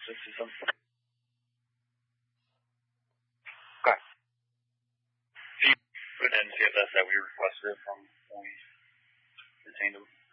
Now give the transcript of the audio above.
mysticism. Okay. Do you put in CSS that we requested from when we retained them?